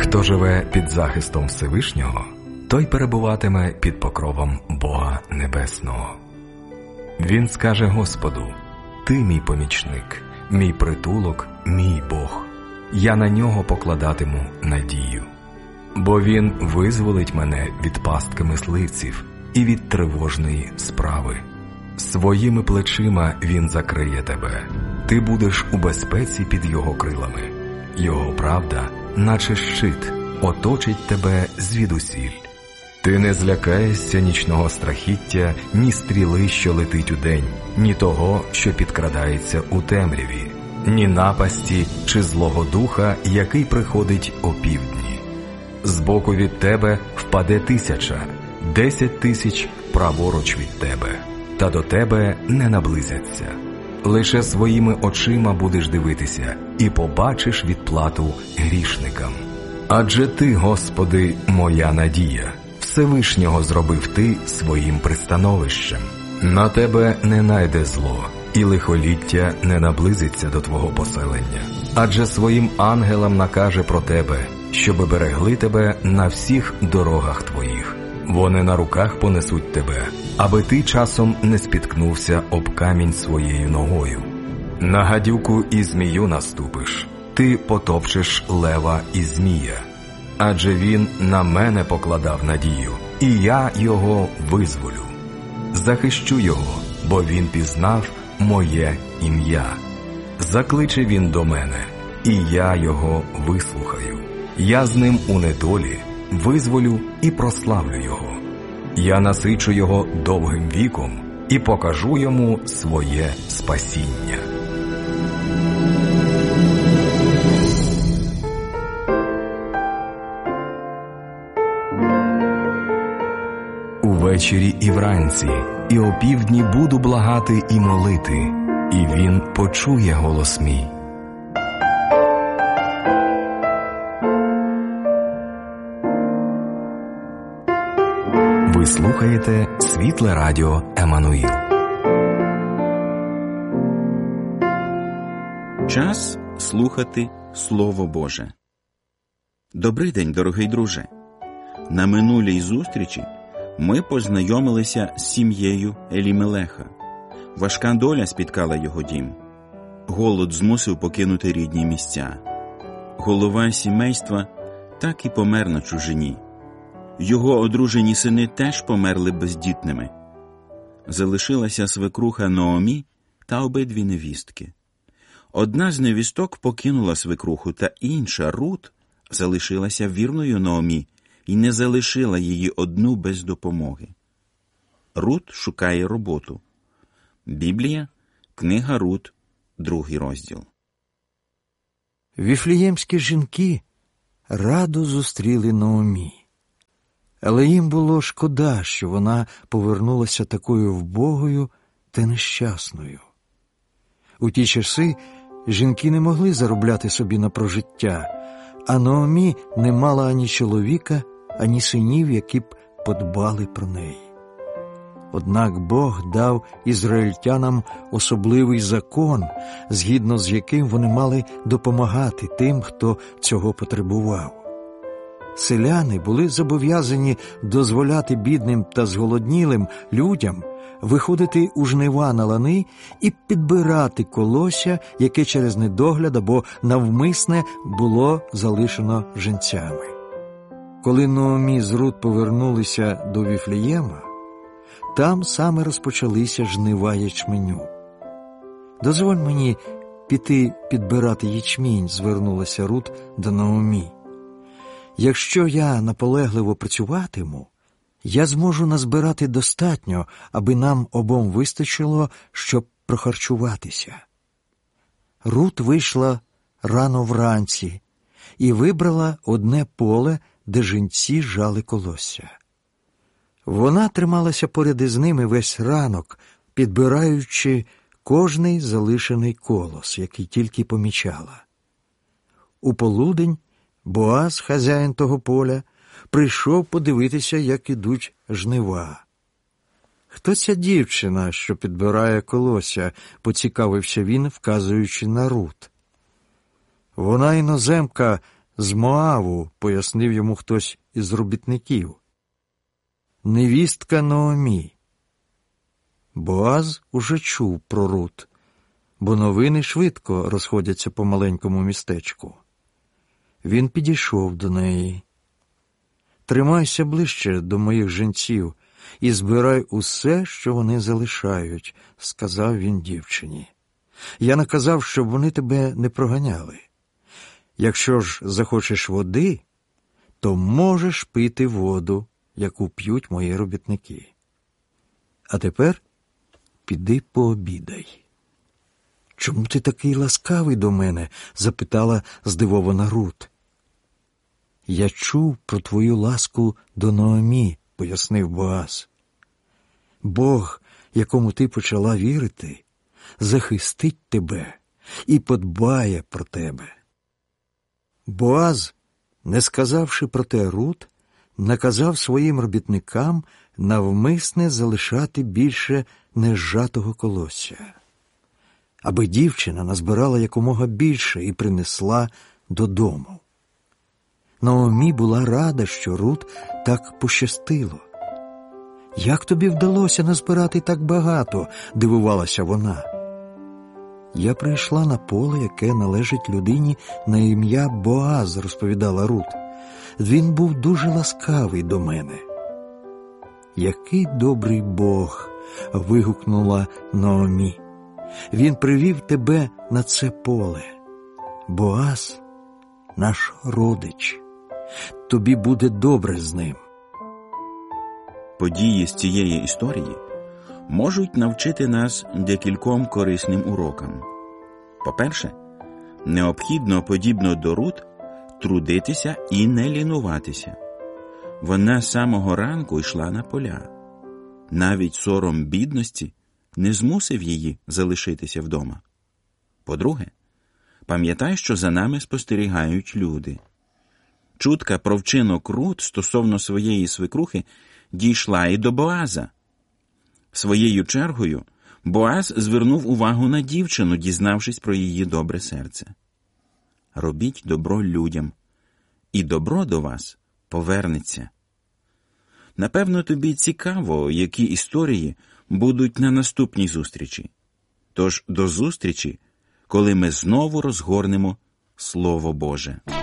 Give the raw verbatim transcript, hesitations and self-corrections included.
Хто живе під захистом Всевишнього, той перебуватиме під покровом Бога Небесного. Він скаже Господу: «Ти мій помічник, мій притулок, мій Бог. Я на нього покладатиму надію. Бо він визволить мене від пастки мисливців і від тривожної справи. Своїми плечима він закриє тебе. Ти будеш у безпеці під його крилами. Його правда, наче щит, оточить тебе звідусіль. Ти не злякаєшся нічного страхіття, ні стріли, що летить удень, ні того, що підкрадається у темряві, ні напасті чи злого духа, який приходить опівдні. Збоку від тебе впаде тисяча, десять тисяч праворуч від тебе, та до тебе не наблизяться. Лише своїми очима будеш дивитися і побачиш відплату грішникам. Адже ти, Господи, моя надія, Всевишнього зробив ти своїм пристановищем. На тебе не найде зло, і лихоліття не наблизиться до твого поселення. Адже своїм ангелам накаже про тебе, щоби берегли тебе на всіх дорогах твоїх. Вони на руках понесуть тебе, аби ти часом не спіткнувся об камінь своєю ногою. На гадюку і змію наступиш, ти потопчеш лева і змія. Адже він на мене покладав надію, і я його визволю. Захищу його, бо він пізнав моє ім'я. Закличе він до мене, і я його вислухаю. Я з ним у недолі визволю і прославлю його. Я насичу його довгим віком і покажу йому своє спасіння. Увечері і вранці, і опівдні буду благати і молити, і він почує голос мій. Ви слухаєте Світле Радіо Еммануїл. Час слухати Слово Боже. Добрий день, дорогий друже. На минулій зустрічі ми познайомилися з сім'єю Елімелеха. Важка доля спіткала його дім. Голод змусив покинути рідні місця. Голова сімейства так і помер на чужині. Його одружені сини теж померли бездітними. Залишилася свекруха Ноомі та обидві невістки. Одна з невісток покинула свекруху, та інша, Рут, залишилася вірною Ноомі і не залишила її одну без допомоги. Рут шукає роботу. Біблія, книга Рут, другий розділ. Віфлеємські жінки радо зустріли Ноомі. Але їм було шкода, що вона повернулася такою вбогою та нещасною. У ті часи жінки не могли заробляти собі на прожиття, а Ноомі не мала ані чоловіка, ані синів, які б подбали про неї. Однак Бог дав ізраїльтянам особливий закон, згідно з яким вони мали допомагати тим, хто цього потребував. Селяни були зобов'язані дозволяти бідним та зголоднілим людям виходити у жнива на лани і підбирати колосся, яке через недогляд або навмисне було залишено жінцями. Коли Ноомі з Рут повернулися до Віфлеєма, там саме розпочалися жнива ячменю. «Дозволь мені піти підбирати ячмінь», – звернулася Рут до Ноомі. «Якщо я наполегливо працюватиму, я зможу назбирати достатньо, аби нам обом вистачило, щоб прохарчуватися». Рут вийшла рано вранці і вибрала одне поле, де жінці жали колосся. Вона трималася поряд із ними весь ранок, підбираючи кожний залишений колос, який тільки помічала. У полудень Боаз, хазяїн того поля, прийшов подивитися, як ідуть жнива. «Хто ця дівчина, що підбирає колосся?» – поцікавився він, вказуючи на Рут. «Вона іноземка З Моаву, пояснив йому хтось із робітників. Невістка Ноомі. Боаз уже чув про Рут, бо новини швидко розходяться по маленькому містечку. Він підійшов до неї. «Тримайся ближче до моїх жінців і збирай усе, що вони залишають», – сказав він дівчині. «Я наказав, щоб вони тебе не проганяли. Якщо ж захочеш води, то можеш пити воду, яку п'ють мої робітники. А тепер піди пообідай». «Чому ти такий ласкавий до мене?» – запитала здивована Рут. «Я чув про твою ласку до Ноомі», – пояснив Боаз. «Бог, якому ти почала вірити, захистить тебе і подбає про тебе». Боаз, не сказавши про те Рут, наказав своїм робітникам навмисне залишати більше нежатого колосся, аби дівчина назбирала якомога більше і принесла додому. Ноомі була рада, що Рут так пощастило. «Як тобі вдалося назбирати так багато?» – дивувалася вона. «Я прийшла на поле, яке належить людині на ім'я Боаз», – розповідала Рут. «Він був дуже ласкавий до мене». «Який добрий Бог!» – вигукнула Ноомі. «Він привів тебе на це поле. Боаз – наш родич. Тобі буде добре з ним». Події з цієї історії можуть навчити нас декільком корисним урокам. По-перше, необхідно, подібно до Рут, трудитися і не лінуватися. Вона з самого ранку йшла на поля. Навіть сором бідності не змусив її залишитися вдома. По-друге, пам'ятай, що за нами спостерігають люди. Чутка про вчинок Рут стосовно своєї свекрухи дійшла і до Боаза. Своєю чергою Боаз звернув увагу на дівчину, дізнавшись про її добре серце. Робіть добро людям, і добро до вас повернеться. Напевно, тобі цікаво, які історії будуть на наступній зустрічі. Тож до зустрічі, коли ми знову розгорнемо Слово Боже.